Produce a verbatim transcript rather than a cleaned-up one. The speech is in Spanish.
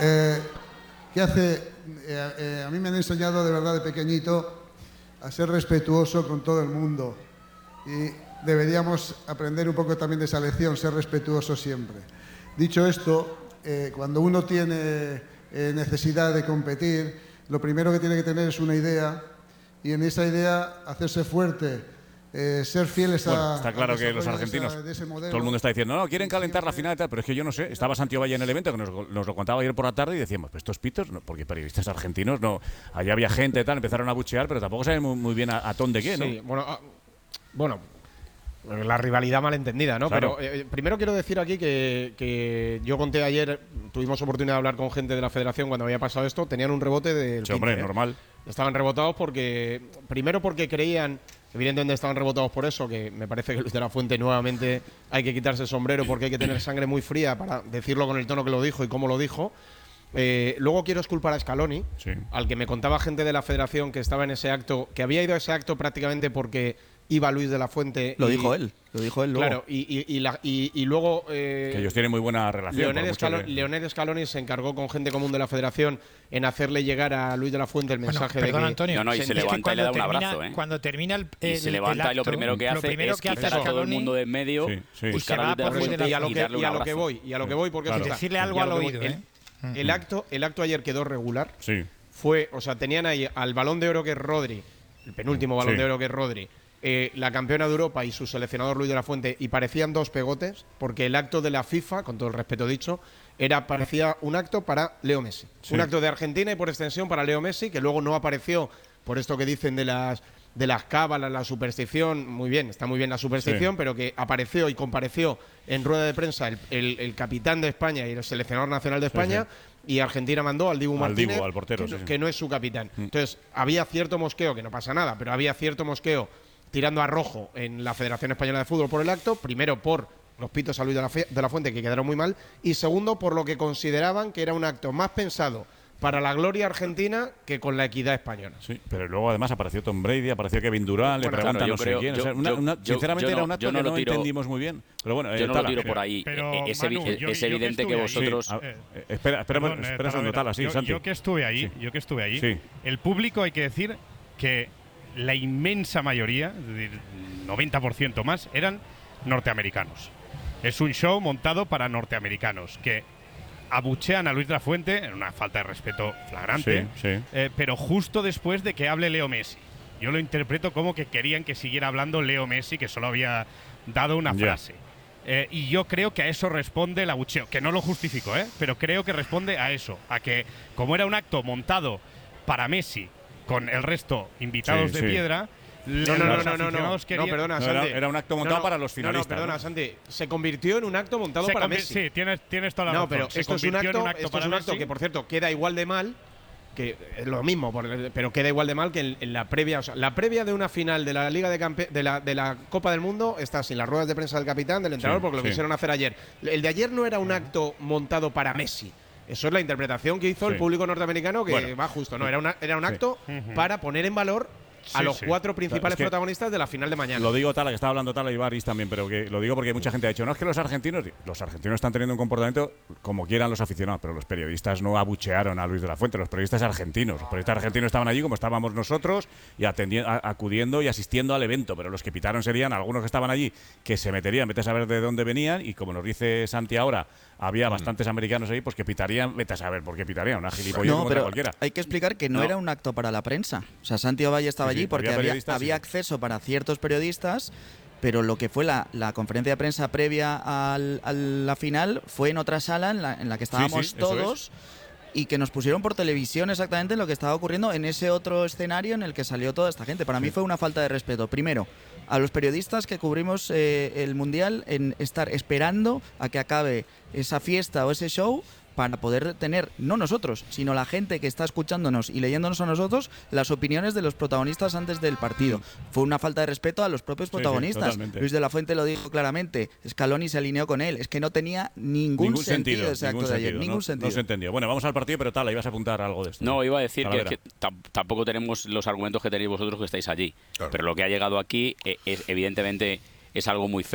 Eh, ¿Qué hace? Eh, eh, a mí me han enseñado de verdad de pequeñito a ser respetuoso con todo el mundo. Y deberíamos aprender un poco también de esa lección, ser respetuoso siempre. Dicho esto, eh, cuando uno tiene eh, necesidad de competir, lo primero que tiene que tener es una idea y en esa idea hacerse fuerte, eh, ser fieles bueno, a... Está claro a que los argentinos, de esa, de todo el mundo está diciendo, no, quieren calentar la final y tal, pero es que yo no sé, estaba Santiago Valle en el evento, que nos, nos lo contaba ayer por la tarde y decíamos, pues estos pitos, no, porque periodistas argentinos, no, allá había gente y tal, empezaron a buchear, pero tampoco saben muy, muy bien a, a ton de qué, ¿no? Sí, bueno, a, bueno, la rivalidad malentendida, ¿no? Claro. Pero eh, primero quiero decir aquí que, que yo conté ayer, tuvimos oportunidad de hablar con gente de la federación cuando había pasado esto, tenían un rebote del Sí, hombre, quince, ¿eh? normal. Estaban rebotados porque, primero porque creían, evidentemente estaban rebotados por eso, que me parece que Luis de la Fuente nuevamente hay que quitarse el sombrero porque hay que tener sangre muy fría para decirlo con el tono que lo dijo y cómo lo dijo. Eh, luego quiero exculpar a Scaloni, sí. al que me contaba gente de la federación que estaba en ese acto, que había ido a ese acto prácticamente porque iba Luis de la Fuente. Lo y, dijo él, lo dijo él luego. Claro, y, y, y, la, y, y luego… Eh, que ellos tienen muy buena relación. Leonel Scaloni, que... Leonel Scaloni se encargó con gente común de la federación en hacerle llegar a Luis de la Fuente el mensaje bueno, perdón, de que… Antonio, no, no, y se, se levanta y le da un termina, abrazo, ¿eh? Cuando termina el, el Y se levanta el acto, y lo primero que hace lo primero es que quitar a todo el mundo de en medio, sí, sí. buscar a Luis de la Fuente y a lo y que, darle un y a lo abrazo. que voy, y a lo que voy, porque claro. eso está. Decirle algo al oído, voy, ¿eh? El, el, acto, el acto ayer quedó regular. Sí. Fue, o sea, tenían ahí al Balón de Oro que es Rodri, el penúltimo Balón sí. de Oro que es Rodri, eh, la campeona de Europa y su seleccionador Luis de la Fuente, y parecían dos pegotes, porque el acto de la FIFA, con todo el respeto dicho, era parecía un acto para Leo Messi. Sí. Un acto de Argentina y por extensión para Leo Messi, que luego no apareció por esto que dicen de las de las cábalas, la superstición, muy bien, está muy bien la superstición, sí. pero que apareció y compareció en rueda de prensa el, el, el capitán de España y el seleccionador nacional de España, sí, sí. y Argentina mandó al Dibu Martínez, Dibu, al portero, que, sí, sí. que no es su capitán. Mm. Entonces, había cierto mosqueo, que no pasa nada, pero había cierto mosqueo tirando a rojo en la Federación Española de Fútbol por el acto, primero por los pitos a Luis de la, Fe, de la Fuente, que quedaron muy mal, y segundo por lo que consideraban que era un acto más pensado para la gloria argentina que con la equidad española. Sí, pero luego además apareció Tom Brady, apareció Kevin Durant, bueno, le preguntan claro, no sé creo, quién. Yo, o sea, una, yo, una, sinceramente yo, yo era no, un acto yo no que lo no tiro, entendimos muy bien. Pero bueno, yo eh, no Tala, lo tiro pero, por ahí. Pero, es, Manu, evi yo, es yo evidente que, que vosotros… Sí, eh, espera, espera, perdón, espera un segundo, Tala, sí, yo, Santi. yo que estuve ahí, sí. yo que estuve ahí, sí. el público, hay que decir que la inmensa mayoría, es decir, noventa por ciento más, eran norteamericanos. Es un show montado para norteamericanos que abuchean a Luis de la Fuente en una falta de respeto flagrante, sí, sí. Eh, pero justo después de que hable Leo Messi. Yo lo interpreto como que querían que siguiera hablando Leo Messi, que solo había dado una yeah. frase. Eh, y yo creo que a eso responde el abucheo, que no lo justifico, ¿eh? pero creo que responde a eso, a que como era un acto montado para Messi, con el resto invitados sí, de sí. piedra… No, no, no, no, no, no, querían… no, perdona, no, Santi. era, era un acto montado no, no, para los finalistas. No, no, perdona, ¿no? Santi. Se convirtió en un acto montado Se para Messi. Messi. Sí, tienes, tienes toda la no, razón. pero se esto es un acto, en un acto esto para es un acto Messi. que, por cierto, queda igual de mal, que es lo mismo, pero queda igual de mal que en, en la previa. O sea, la previa de una final de la Liga de Campe de la, de la Copa del Mundo está sin las ruedas de prensa del capitán, del entrenador, sí, porque lo sí. quisieron hacer ayer. El de ayer no era un acto montado para Messi. Eso es la interpretación que hizo sí. el público norteamericano, que bueno. va justo. No, era, una, era un acto sí. para poner en valor a sí, los sí. cuatro principales es que protagonistas de la final de mañana. Lo digo Tala, que estaba hablando Tala y Baris también, pero que lo digo porque mucha gente ha dicho, no, es que los argentinos, los argentinos están teniendo un comportamiento como quieran los aficionados, pero los periodistas no abuchearon a Luis de la Fuente, los periodistas argentinos. Los periodistas argentinos estaban allí como estábamos nosotros y atendiendo, a, acudiendo y asistiendo al evento, pero los que pitaron serían algunos que estaban allí que se meterían, vete a saber de dónde venían, y como nos dice Santi ahora, había mm. bastantes americanos ahí, pues que pitarían, vete a saber por qué pitarían, una gilipollez no, como pero cualquiera. Hay que explicar que no, no era un acto para la prensa. O sea, Santiago Valle estaba sí, sí, allí porque había, había, había sí. acceso para ciertos periodistas, pero lo que fue la, la conferencia de prensa previa al, a la final fue en otra sala en la, en la que estábamos sí, sí, todos y que nos pusieron por televisión exactamente lo que estaba ocurriendo en ese otro escenario en el que salió toda esta gente. Para sí. mí fue una falta de respeto. Primero, a los periodistas que cubrimos eh, el Mundial, en estar esperando a que acabe esa fiesta o ese show para poder tener, no nosotros, sino la gente que está escuchándonos y leyéndonos a nosotros, las opiniones de los protagonistas antes del partido. Fue una falta de respeto a los propios protagonistas. Sí, sí, Luis de la Fuente lo dijo claramente, Scaloni se alineó con él. Es que no tenía ningún, ningún sentido, sentido ese acto ningún de ayer. Sentido, ningún no, sentido. No se entendía. Bueno, vamos al partido, pero Tala, ibas a apuntar algo de esto. No, iba a decir que, Talavera. que tampoco tenemos los argumentos que tenéis vosotros que estáis allí. Claro. Pero lo que ha llegado aquí, eh, es, evidentemente, es algo muy feo.